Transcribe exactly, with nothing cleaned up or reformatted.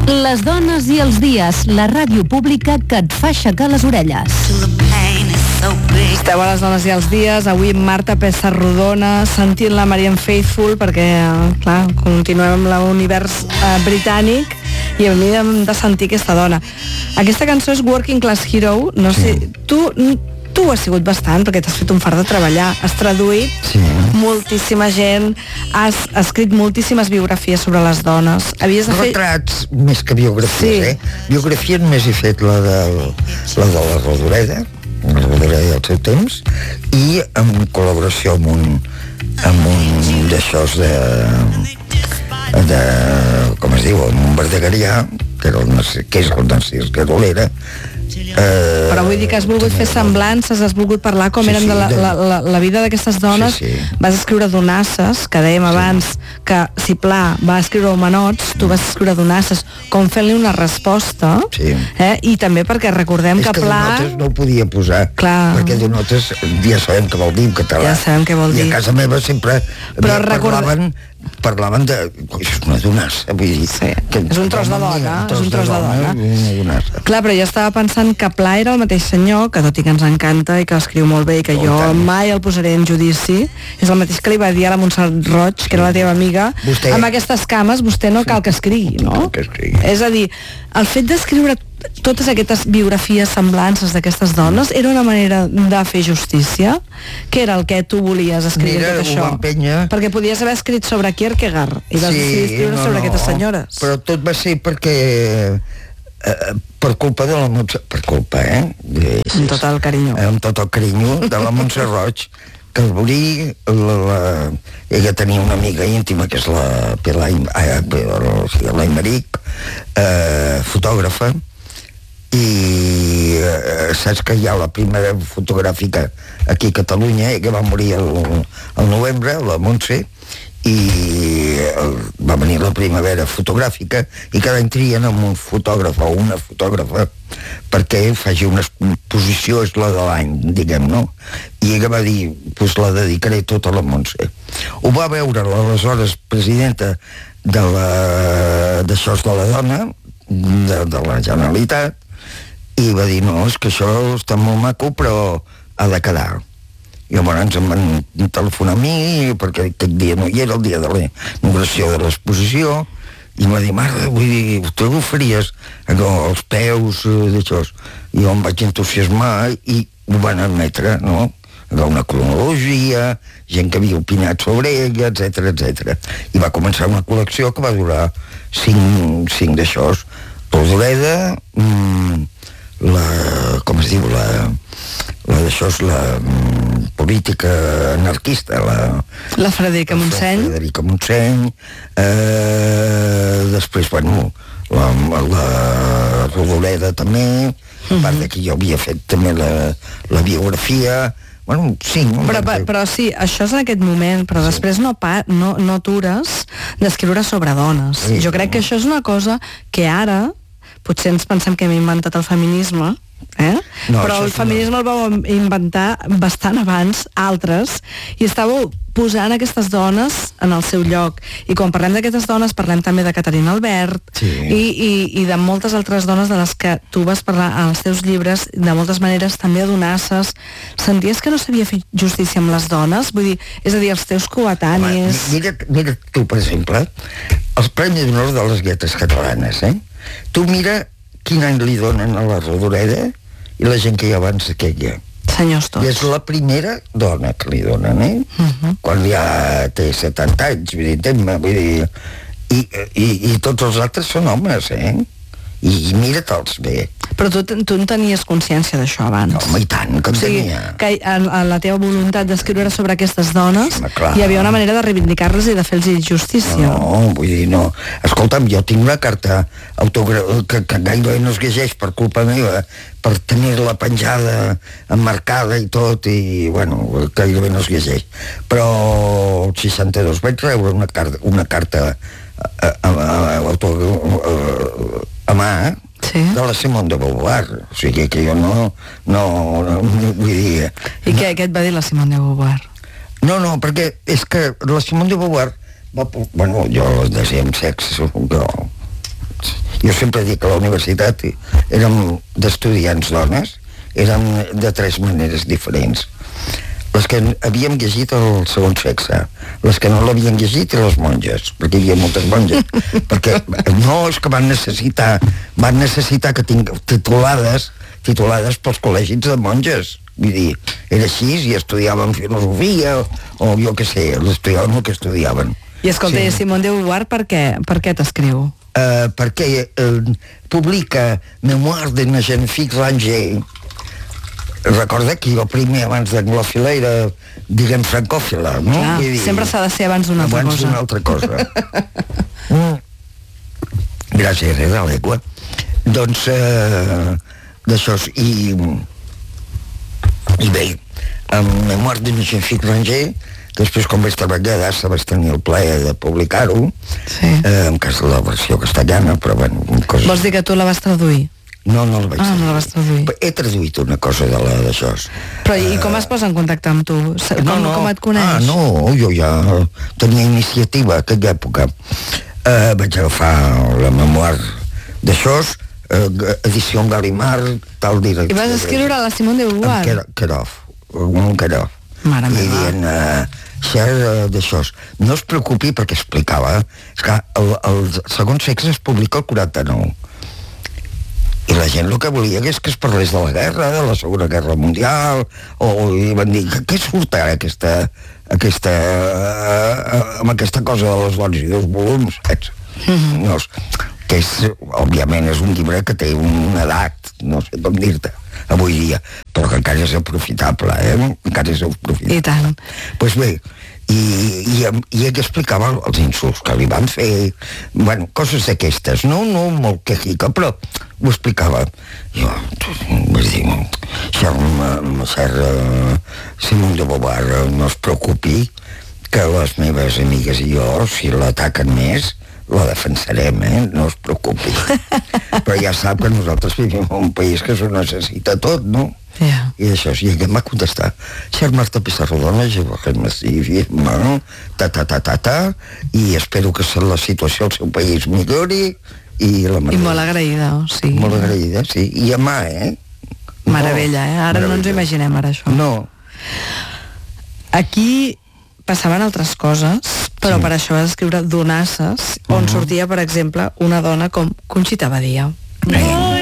Les dones i els dies, la ràdio pública que et fa aixecar les orelles. Esteu a les dones i els dies, avui Marta Pessarrodona, sentint la Marianne Faithfull, perquè, clar, continuem amb l'univers eh, britànic, i a mi hem de sentir aquesta dona. Aquesta cançó és Working Class Hero, no sé, sí. tu... Tu has sigut bastant, perquè t'has fet un fart de treballar. Has traduït sí. moltíssima gent, has escrit moltíssimes biografies sobre les dones. Havies de fer... Retrats més que biografies, sí. eh? Biografies només he fet la de la, de la Rodoreda, la Rodoreda del seu temps, i en col·laboració amb un, amb un d'aixòs de, de... com es diu, amb un verdegarià, que, era el, que és el Narcís Garolera. Uh, però vull dir que has volgut fer semblances, has volgut parlar com sí, eren de la, la, la, la vida d'aquestes dones. Sí, sí. Vas escriure Donasses, que dèiem sí. abans que si Pla va escriure Homenots, tu vas escriure Donasses, com fent-li una resposta, sí. eh? I també perquè recordem és que, que Pla... Donotes no ho podia posar, clar. Perquè Donotes ja sabem què vol dir en català. Ja sabem què vol dir. I a casa meva sempre però parlaven... Recorda... parlaven de... és una donassa, vull dir... Sí. Que és un tros de dona, és un tros de dona. dona. Clar, però jo estava pensant que Pla era el mateix senyor, que tot i que ens encanta i que escriu molt bé i que oh, jo tant. mai el posaré en judici, és el mateix que li va dir a la Montserrat Roig, que era la teva amiga, vostè... amb aquestes cames vostè no cal que escrigui, no? Que escrigui. És a dir, el fet d'escriure totes aquestes biografies semblances d'aquestes dones era una manera de fer justícia? Què era el que tu volies escriure Mira, tot això? Empenya... Perquè podies haver escrit sobre Kierkegaard i vas sí, decidir escriure no, sobre no, aquestes senyores. Però tot va ser perquè eh, per culpa de la Montserrat, per culpa, eh? És, amb tot el carinyo. Amb tot el carinyo de la Montserrat Roig, que el Borí, la, la, ella tenia una amiga íntima que és la Pelai, eh, la Imeric, eh, fotògrafa, i eh, saps que hi ha la primera fotogràfica aquí a Catalunya, que va morir el, el novembre, la Montse, i el, va venir la primavera fotogràfica, i cada any trien amb un fotògraf o una fotògrafa perquè faci una exposició, és la de l'any, diguem, no? I ella va dir, pues la dedicaré tota a la Montse. Ho va veure l'aleshores presidenta de la d'això de la dona de, de la Generalitat, i va dir, no, és que això està molt maco, però ha de quedar. I llavors em van telefonar a mi, perquè aquest dia no hi era, el dia de la inauguració de l'exposició, i em va dir, mare, vull dir, tu ho faries allò, els peus d'això. I jo em vaig entusiasmar i ho van admetre, no? Allò, una cronologia, gent que havia opinat sobre ella, etcètera, etcètera. I va començar una col·lecció que va durar cinc, cinc d'això. Rodoreda, mmm, la, com es diu, la, la d'això és la mm, política anarquista, la... La Frederica Montseny. La Frederica Montseny, eh, després, bueno, la, la Rodoreda també, a part de que jo havia fet també la, la biografia, bueno, sí. No? Però, però, però sí, això és en aquest moment, però sí. després no, pa, no, no atures d'escriure sobre dones. Sí, jo crec no. que això és una cosa que ara potser ens pensem que hem inventat el feminisme, eh? No, però el feminisme no. el vau inventar bastant abans, altres, i estàveu posant aquestes dones en el seu lloc. I quan parlem d'aquestes dones, parlem també de Caterina Albert, sí. i, i, i de moltes altres dones de les que tu vas parlar en els teus llibres, de moltes maneres també a Donasses. Senties que no s'havia fet justícia amb les dones? Vull dir, és a dir, els teus coetanis... Home, mira, mira tu, per exemple, els Premis d'Honor de les Lletres Catalanes, eh? Tu mira quin any li donen a la Rodoreda i la gent que hi ha abans d'aquella. Senyors tots. I és la primera dona que li donen, eh? Uh-huh. Quan ja té setanta anys, vull dir, tema, vull dir... I, i, i tots els altres són homes, eh? I, i mira-te'ls bé. Però tu, tu en tenies consciència d'això abans? No, home, i tant, que en o sigui, tenia. Que en, en la teva voluntat d'escriure sobre aquestes dones home, clar. Hi havia una manera de reivindicar-les i de fer-los justícia. No, vull dir, no. Escolta'm, jo tinc una carta autogra... que, que gairebé no es llegeix per culpa meva, per tenir-la penjada, emmarcada i tot, i, bueno, gairebé no es llegeix. Però el seixanta-dos vaig rebre una carta, una carta a, a, a, a, a, a mà, sí. de la Simone de Beauvoir, o sigui que jo no, no, no vull dir... I no. què, què et va dir la Simone de Beauvoir? No, no, perquè és que la Simone de Beauvoir va, bueno, jo la desia amb sexe, jo, Jo sempre dic que a la universitat érem d'estudiants dones, érem de tres maneres diferents. Les que havíem llegit el segon sexe, les que no l'havien llegit i les monges, perquè hi havia moltes monges, perquè no és que van necessitar, van necessitar que tinc titulades, titulades pels col·legis de monges. Vull dir, era així i estudiaven filosofia o, o jo què sé, estudiaven el que estudiaven. I escolta, sí. Simone de Beauvoir per què, per què t'escriu? Uh, perquè uh, publica Memoires de jeune fille rangée. Recorda que jo primer, abans d'anglòfila, era, diguem, francòfila, no? Clar, dir, sempre s'ha de ser abans d'una altra abans cosa. Abans d'una altra cosa. mm. Gràcies, eh, de l'aigua. Doncs, eh, d'això, i... I bé, amb Memoires de jeune fille rangée, després, quan vaig treballar a Dassa, vaig tenir el plaer de publicar-ho, sí. eh, en cas de la versió castellana, però bueno... Coses... Vols dir que tu la vas traduir? No, no la vaig ah, traduir. no la vas traduir. He traduït una cosa de la d'això. Però i com es posa en contacte amb tu? Com, no, no. com et coneix? Ah, no, jo ja tenia iniciativa a aquella època. Eh, vaig agafar la memoir d'això, eh, edició en Gallimard, tal director. I vas escriure a la Simone de Beauvoir? Amb Querov, un Querov. Mare meva. I dient, uh, xer uh, d'això. No es preocupi perquè explicava, és que el, el segon sexe es publica el quaranta-nou. I la gent el que volia és que es parlés de la guerra, de la Segona Guerra Mundial, o i van dir, què surt ara aquesta, aquesta, uh, amb aquesta cosa de les dones i dos volums? Mm-hmm. No, que és, òbviament, és un llibre que té una edat, no sé com dir-te, avui dia, però que encara és aprofitable, eh? Encara és aprofitable. I tant. Doncs bé, i, i, i ell explicava els insults que li van fer, bueno, coses d'aquestes, no, no molt quejica, però ho explicava. Jo, vaig dir, Charles Simone de Beauvoir, no es preocupi, que les meves amigues i jo, si l'ataquen més, la defensarem, eh? No es preocupi. Però ja sap que nosaltres vivim en un país que s'ho necessita tot, no? Yeah. I això, i ell em va contestar, Cher Marta Pissarrodona, je voudrais massivir, ta, ta, ta, ta, ta, i espero que la situació al seu país millori, i la I molt agraïda, o sigui. Molt agraïda, sí. I a mà, eh? Meravella, eh? Ara Meravella. No ens imaginem ara això. No. Aquí passaven altres coses, però sí. Per això vas escriure Donasses, on uh-huh. sortia, per exemple, una dona com Conxita Badia. Eh.